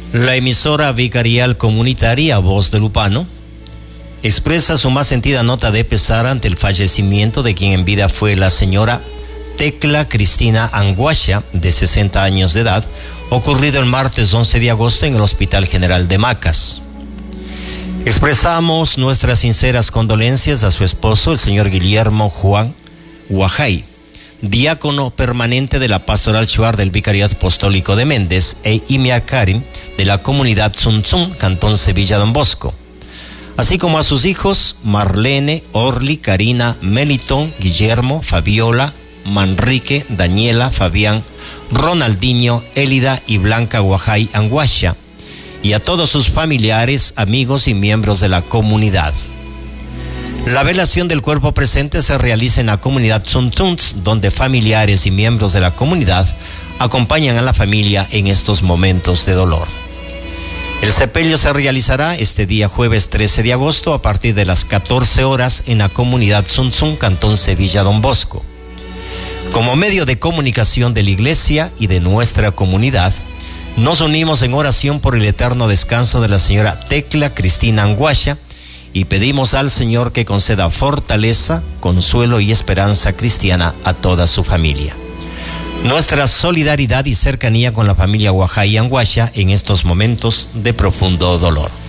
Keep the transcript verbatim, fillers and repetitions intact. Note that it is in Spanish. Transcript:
La emisora vicarial comunitaria Voz de Lupano expresa su más sentida nota de pesar ante el fallecimiento de quien en vida fue la señora Tecla Cristina Anguasha, de sesenta años de edad, ocurrido el martes once de agosto en el Hospital General de Macas. Expresamos nuestras sinceras condolencias a su esposo, el señor Guillermo Juan Guajay, diácono permanente de la Pastoral Shuar del Vicariato Apostólico de Méndez, e Imia Karim, de la comunidad Tsuntzun, Cantón Sevilla Don Bosco, así como a sus hijos Marlene, Orly, Karina, Melitón, Guillermo, Fabiola, Manrique, Daniela, Fabián, Ronaldinho, Élida y Blanca Guajay Anguasha, y a todos sus familiares, amigos y miembros de la comunidad. La velación del cuerpo presente se realiza en la comunidad Tsuntunts, donde familiares y miembros de la comunidad acompañan a la familia en estos momentos de dolor. El sepelio se realizará este día jueves trece de agosto a partir de las catorce horas en la comunidad Tsuntzun, Cantón Sevilla Don Bosco. Como medio de comunicación de la iglesia y de nuestra comunidad, nos unimos en oración por el eterno descanso de la señora Tecla Cristina Anguasha y pedimos al Señor que conceda fortaleza, consuelo y esperanza cristiana a toda su familia. Nuestra solidaridad y cercanía con la familia Guajay Anguasha en estos momentos de profundo dolor.